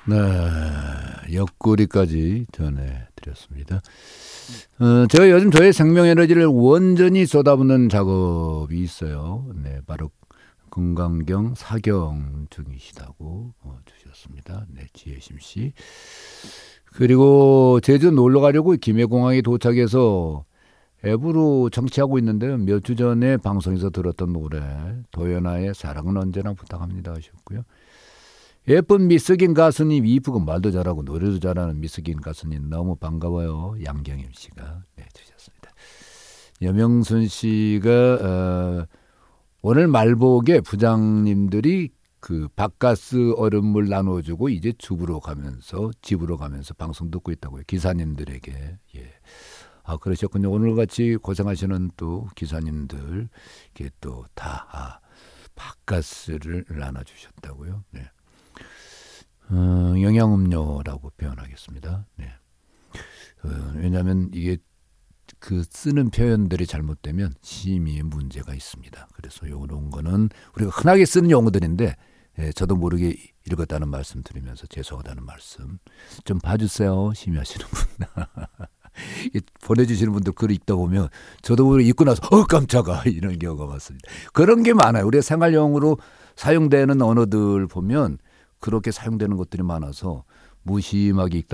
네, 옆구리까지 전해드렸습니다. 제가 요즘 저의 생명에너지를 온전히 쏟아붓는 작업이 있어요. 네, 바로 금강경 사경 중이시다고 주셨습니다. 네, 지혜심 씨. 그리고 제주 놀러 가려고 김해공항에 도착해서 앱으로 청취하고 있는데요. 몇 주 전에 방송에서 들었던 노래 도연아의 사랑은 언제나 부탁합니다 하셨고요. 예쁜 미스긴 가수님, 이쁘고 말도 잘하고 노래도 잘하는 미스긴 가수님 너무 반가워요. 양경임 씨가 주셨습니다. 여명순 씨가 오늘 말복에 부장님들이 그 바가스 얼음물 나눠주고 이제 집으로 가면서 방송 듣고 있다고요. 기사님들에게. 예. 아, 그러셨군요. 오늘 같이 고생하시는 또 기사님들 이게 또 다 바가스를 나눠주셨다고요. 네. 영양음료라고 표현하겠습니다. 네. 왜냐하면 이게 그 쓰는 표현들이 잘못되면 심의에 문제가 있습니다. 그래서 이런 거는 우리가 흔하게 쓰는 용어들인데 저도 모르게 읽었다는 말씀 드리면서 죄송하다는 말씀 좀 봐주세요. 심의하시는 분. 보내주시는 분들 글 읽다 보면 저도 모르게 읽고 나서 깜짝아 이런 경우가 많습니다. 그런 게 많아요. 우리가 생활용으로 사용되는 언어들 보면 그렇게 사용되는 것들이 많아서 무심하게 읽다